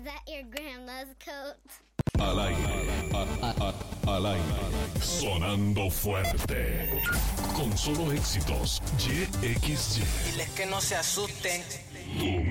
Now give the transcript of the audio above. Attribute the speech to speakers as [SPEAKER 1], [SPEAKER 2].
[SPEAKER 1] that your grandma's coat?
[SPEAKER 2] Al aire, al aire, sonando fuerte, con solo éxitos, YXY.
[SPEAKER 3] Diles que no se asusten.